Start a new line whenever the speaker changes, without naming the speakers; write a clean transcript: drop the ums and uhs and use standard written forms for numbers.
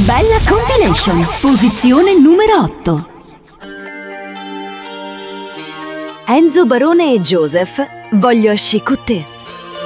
Bella Compilation, posizione numero 8. Enzo Barone e Joseph, voglio esci con te.